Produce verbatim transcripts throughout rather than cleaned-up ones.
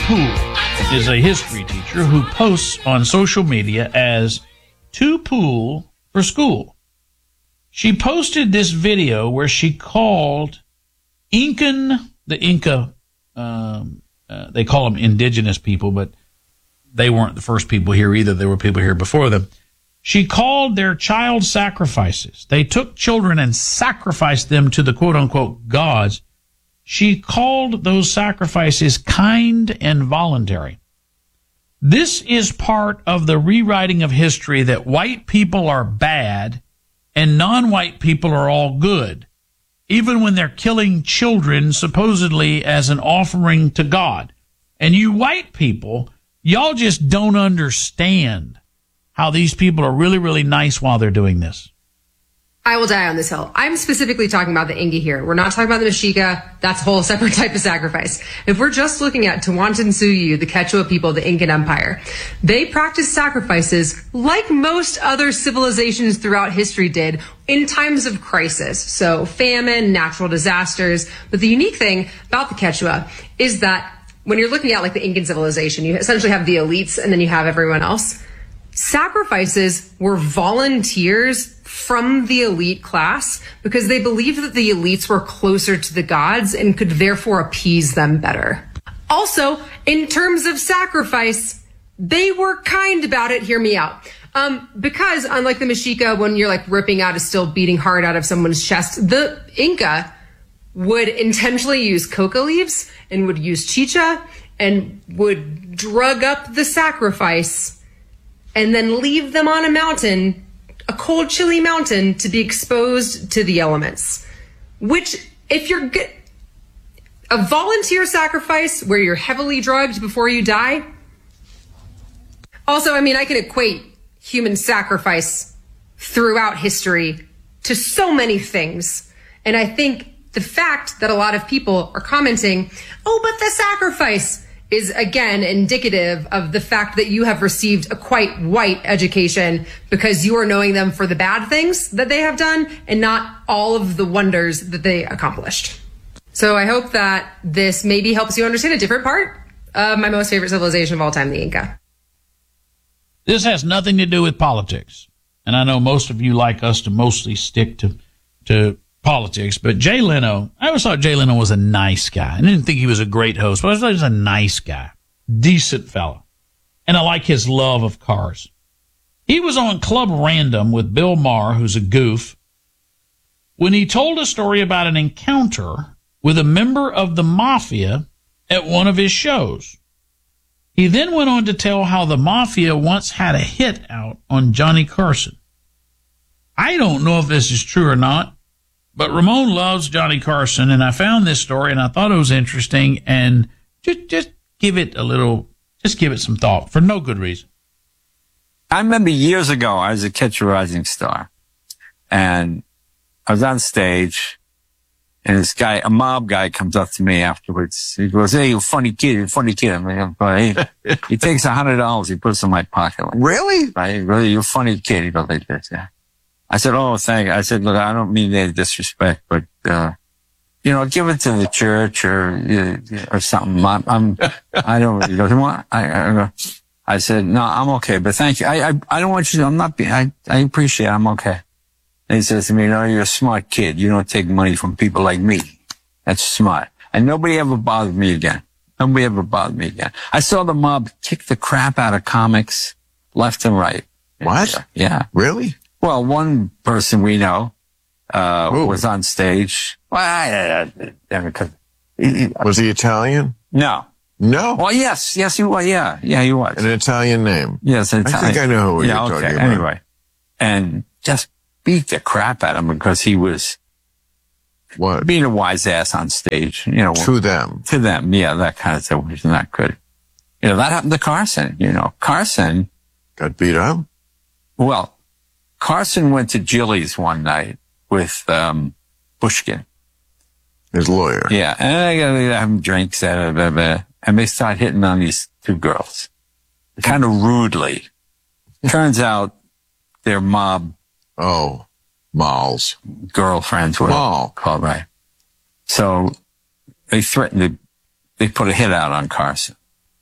Poole is a history teacher who posts on social media as Too Poole for School. She posted this video where she called Incan, the Inca, um, uh, they call them indigenous people, but they weren't the first people here either. There were people here before them. She called their child sacrifices. They took children and sacrificed them to the quote-unquote gods. She called those sacrifices kind and voluntary. This is part of the rewriting of history that white people are bad and non-white people are all good, even when they're killing children supposedly as an offering to God. And you white people, y'all just don't understand how these people are really, really nice while they're doing this. I will die on this hill. I'm specifically talking about the Inca here. We're not talking about the Mexica. That's a whole separate type of sacrifice. If we're just looking at Tawantinsuyu, the Quechua people, the Incan Empire, they practiced sacrifices like most other civilizations throughout history did in times of crisis. So famine, natural disasters. But the unique thing about the Quechua is that when you're looking at like the Incan civilization, you essentially have the elites and then you have everyone else. Sacrifices were volunteers from the elite class because they believed that the elites were closer to the gods and could therefore appease them better. Also, in terms of sacrifice, they were kind about it. Hear me out. Um, because unlike the Mexica, when you're like ripping out a still beating heart out of someone's chest, the Inca would intentionally use coca leaves and would use chicha and would drug up the sacrifice and then leave them on a mountain, a cold, chilly mountain, to be exposed to the elements. Which, if you're good, a volunteer sacrifice where you're heavily drugged before you die. Also, I mean, I can equate human sacrifice throughout history to so many things. And I think the fact that a lot of people are commenting, oh, but the sacrifice, is again indicative of the fact that you have received a quite white education because you are knowing them for the bad things that they have done and not all of the wonders that they accomplished. So I hope that this maybe helps you understand a different part of my most favorite civilization of all time, the Inca. This has nothing to do with politics. And I know most of you like us to mostly stick to, to politics, but Jay Leno, I always thought Jay Leno was a nice guy. I didn't think he was a great host, but I thought he was a nice guy, decent fellow. And I like his love of cars. He was on Club Random with Bill Maher, who's a goof, when he told a story about an encounter with a member of the mafia at one of his shows. He then went on to tell how the mafia once had a hit out on Johnny Carson. I don't know if this is true or not, but Ramon loves Johnny Carson, and I found this story, and I thought it was interesting, and just just give it a little, just give it some thought for no good reason. I remember years ago, I was a Catch a Rising Star, and I was on stage, and this guy, a mob guy, comes up to me afterwards. He goes, "Hey, you funny kid, you funny kid." I'm like, he, he takes a hundred dollars, he puts it in my pocket. Like, really? Right? Really, you're a funny kid. He goes like this, yeah. I said, "Oh, thank you." I said, "Look, I don't mean any disrespect, but, uh, you know, give it to the church or, uh, or something. I'm, I'm, I don't really go, I, I, I said, "No, I'm okay, but thank you. I, I, I don't want you to, I'm not being, I, I appreciate it. I'm okay." And he says to me, "No, you're a smart kid. You don't take money from people like me. That's smart." And nobody ever bothered me again. Nobody ever bothered me again. I saw the mob kick the crap out of comics left and right. What? And, uh, yeah. Really? Well, one person we know, uh, Ooh. was on stage. Well, I, I, I, he, was he Italian? No. No? Well, yes. Yes, he was. Yeah. Yeah, he was. An Italian name? Yes, an Italian. I think I know who yeah, you're okay. talking about. Anyway. And just beat the crap out of him because he was what? Being a wise ass on stage. You know. To them. To them. Yeah, that kind of stuff was not good. You know, that happened to Carson. You know, Carson. Got beat up? Well, Carson went to Jilly's one night with um Bushkin, his lawyer. Yeah, and they got having drinks, blah, blah, blah, and they start hitting on these two girls, kind of rudely. Turns out they're mob. Oh, Malls girlfriends. Mall. Called right. So they threatened to. They put a hit out on Carson.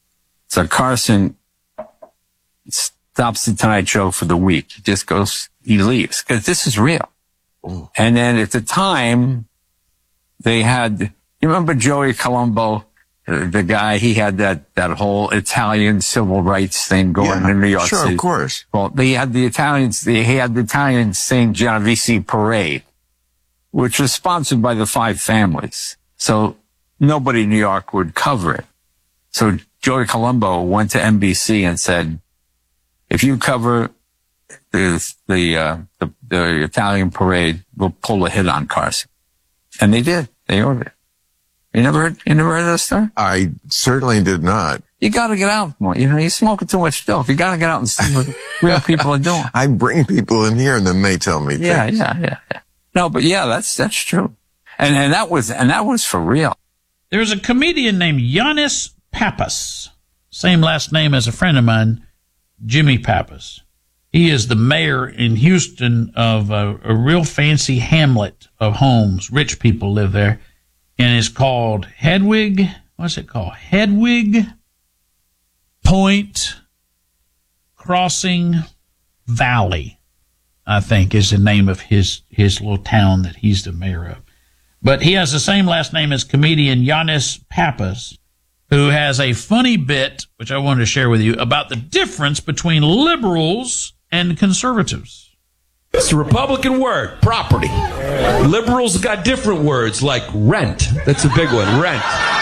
So Carson stops the Tonight Show for the week. He just goes, he leaves because this is real. Ooh. And then at the time, they had, you remember Joey Colombo, the guy, he had that, that whole Italian civil rights thing going yeah, in New York sure, City. Of course. Well, they had the Italians, they had the Italian Saint Genovese parade, which was sponsored by the Five Families. So nobody in New York would cover it. So Joey Colombo went to N B C and said, if you cover the, the, uh, the, the Italian parade, we'll pull a hit on Carson. And they did. They ordered it. You never heard, you never heard of that story? I certainly did not. You gotta get out more. You know, you're smoking too much dope. You gotta get out and see what real people are doing. I bring people in here and then they tell me Yeah, things. yeah, yeah, yeah. No, but yeah, that's, that's true. And, and that was, and that was for real. There's a comedian named Giannis Pappas. Same last name as a friend of mine, Jimmy Pappas. He is the mayor in Houston of a, a real fancy hamlet of homes. Rich people live there. And it's called Hedwig, what's it called? Hedwig Point Crossing Valley, I think is the name of his, his little town that he's the mayor of. But he has the same last name as comedian Giannis Pappas, who has a funny bit, which I wanted to share with you, about the difference between liberals and conservatives. It's a Republican word, property. Liberals got different words like rent. That's a big one, rent.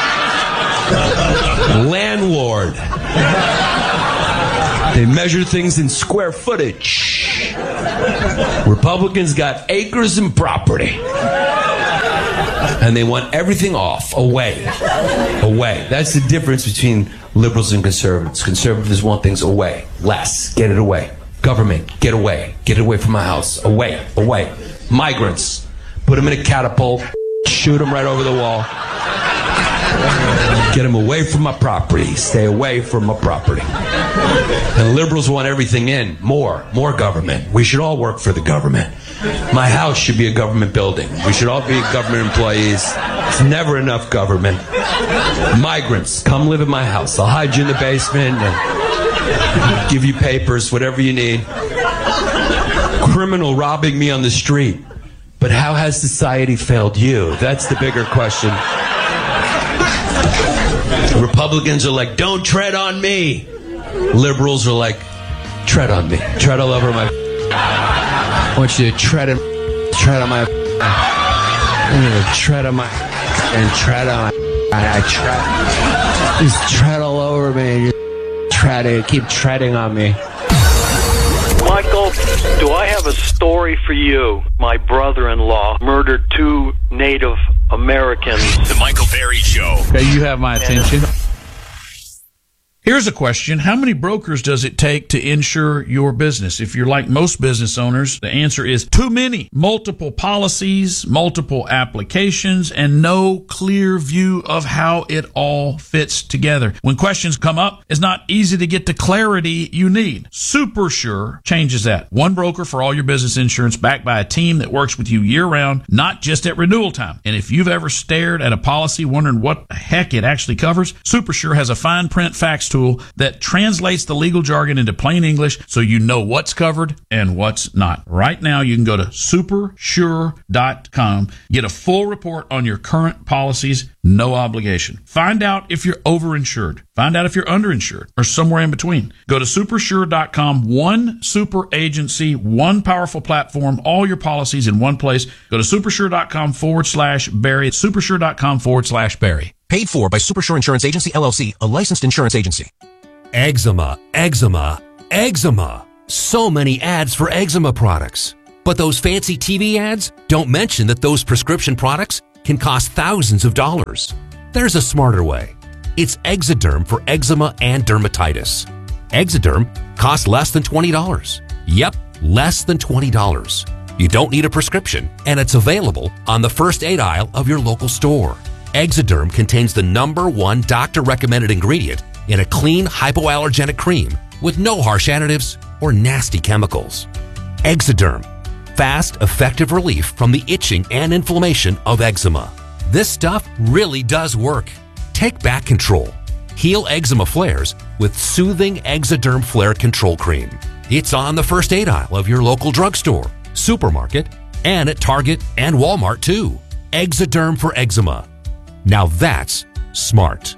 Landlord. They measure things in square footage. Republicans got acres and property. And they want everything off, away. Away. That's the difference between liberals and conservatives. Conservatives want things away, less, get it away. Government, get away. Get it away from my house. Away, away. Migrants, put them in a catapult, shoot them right over the wall. Get them away from my property. Stay away from my property. And liberals want everything in. More, more government. We should all work for the government. My house should be a government building. We should all be government employees. It's never enough government. Migrants, come live in my house. I'll hide you in the basement and give you papers, whatever you need. Criminal robbing me on the street. But how has society failed you? That's the bigger question. Republicans are like, don't tread on me. Liberals are like, tread on me. Tread all over my... I want you to tread on, tread on my... I'm gonna tread on my... and tread on my... I, I tread... Just tread all over me. Try to keep treading on me. Michael, do I have a story for you? My brother-in-law murdered two Native Americans. The Michael Berry Show. Okay, you have my attention. Here's a question. How many brokers does it take to insure your business? If you're like most business owners, the answer is too many. Multiple policies, multiple applications, and no clear view of how it all fits together. When questions come up, it's not easy to get the clarity you need. SuperSure changes that. One broker for all your business insurance backed by a team that works with you year-round, not just at renewal time. And if you've ever stared at a policy wondering what the heck it actually covers, SuperSure has a fine print fax tool that translates the legal jargon into plain English so you know what's covered and what's not. Right now, you can go to super sure dot com, get a full report on your current policies, no obligation. Find out if you're overinsured. Find out if you're underinsured or somewhere in between. Go to super sure dot com, one super agency, one powerful platform, all your policies in one place. Go to super sure dot com forward slash Barry. super sure dot com forward slash Barry. Paid for by SuperSure Insurance Agency, L L C, a licensed insurance agency. Eczema, eczema, eczema. So many ads for eczema products. But those fancy T V ads don't mention that those prescription products can cost thousands of dollars. There's a smarter way. It's Exoderm for eczema and dermatitis. Exoderm costs less than twenty dollars. Yep, less than twenty dollars. You don't need a prescription, and it's available on the first aid aisle of your local store. Exoderm contains the number one doctor-recommended ingredient in a clean, hypoallergenic cream with no harsh additives or nasty chemicals. Exoderm. Fast, effective relief from the itching and inflammation of eczema. This stuff really does work. Take back control. Heal eczema flares with soothing Eczederm Flare Control Cream. It's on the first aid aisle of your local drugstore, supermarket, and at Target and Walmart too. Eczederm for eczema. Now that's smart.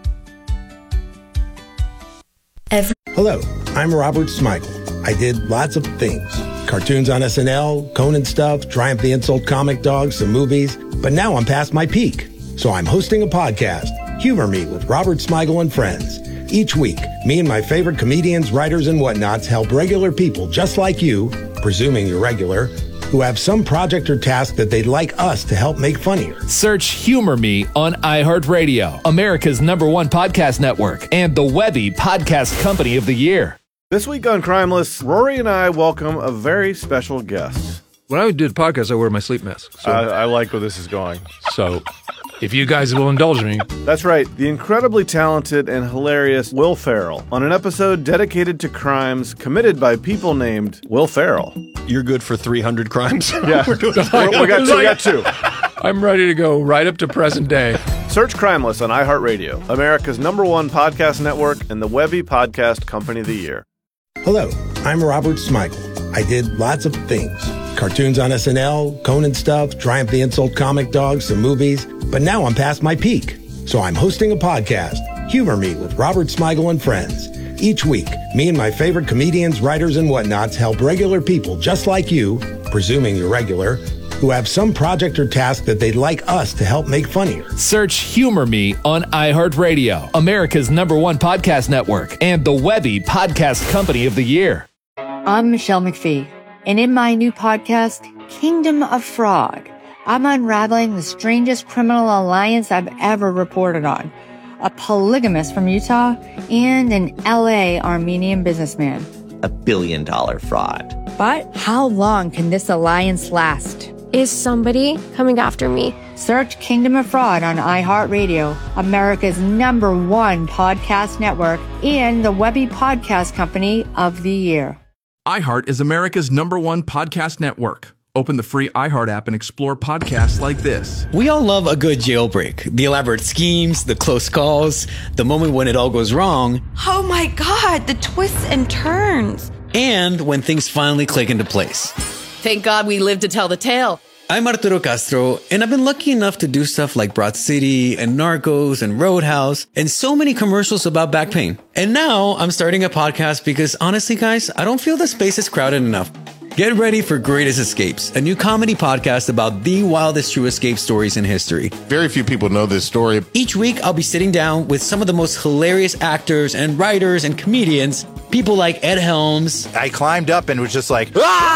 Every- Hello, I'm Robert Smigel. I did lots of things. Cartoons on S N L, Conan stuff, Triumph the Insult comic dogs, some movies. But now I'm past my peak. So I'm hosting a podcast, Humor Me with Robert Smigel and Friends. Each week, me and my favorite comedians, writers, and whatnots help regular people just like you, presuming you're regular, who have some project or task that they'd like us to help make funnier. Search Humor Me on iHeartRadio, America's number one podcast network, and the Webby Podcast Company of the Year. This week on Crimeless, Rory and I welcome a very special guest. When I do the podcast, I wear my sleep mask. So. I, I like where this is going. So, if you guys will indulge me. That's right, the incredibly talented and hilarious Will Ferrell on an episode dedicated to crimes committed by people named Will Ferrell. You're good for three hundred crimes? Yeah, we, we, got two, we got two. I'm ready to go right up to present day. Search Crimeless on iHeartRadio, America's number one podcast network and the Webby Podcast Company of the Year. Hello, I'm Robert Smigel. I did lots of things. Cartoons on S N L, Conan stuff, Triumph the Insult comic dogs, some movies. But now I'm past my peak. So I'm hosting a podcast, Humor Me with Robert Smigel and Friends. Each week, me and my favorite comedians, writers, and whatnots help regular people just like you, presuming you're regular, who have some project or task that they'd like us to help make funnier. Search Humor Me on iHeartRadio, America's number one podcast network, and the Webby Podcast Company of the Year. I'm Michelle McPhee, and in my new podcast, Kingdom of Frog, I'm unraveling the strangest criminal alliance I've ever reported on. A polygamist from Utah and an L A Armenian businessman. A billion dollar fraud. But how long can this alliance last? Is somebody coming after me? Search Kingdom of Fraud on iHeartRadio, America's number one podcast network, and the Webby Podcast Company of the Year. iHeart is America's number one podcast network. Open the free iHeart app and explore podcasts like this. We all love a good jailbreak. The elaborate schemes, the close calls, the moment when it all goes wrong. Oh my God, the twists and turns. And when things finally click into place. Thank God we lived to tell the tale. I'm Arturo Castro, and I've been lucky enough to do stuff like Broad City and Narcos and Roadhouse and so many commercials about back pain. And now I'm starting a podcast because honestly, guys, I don't feel the space is crowded enough. Get ready for Greatest Escapes, a new comedy podcast about the wildest true escape stories in history. Very few people know this story. Each week, I'll be sitting down with some of the most hilarious actors and writers and comedians, people like Ed Helms. I climbed up and was just like,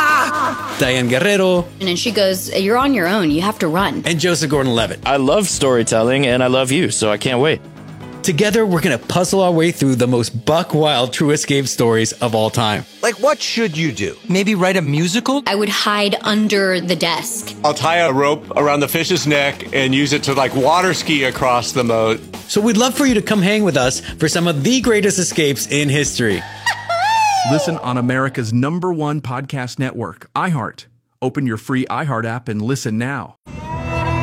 ah! Diane Guerrero. And then she goes, you're on your own, you have to run. And Joseph Gordon-Levitt. I love storytelling, and I love you, so I can't wait. Together, we're going to puzzle our way through the most buck-wild true escape stories of all time. Like, what should you do? Maybe write a musical? I would hide under the desk. I'll tie a rope around the fish's neck and use it to, like, water ski across the moat. So we'd love for you to come hang with us for some of the greatest escapes in history. Listen on America's number one podcast network, iHeart. Open your free iHeart app and listen now.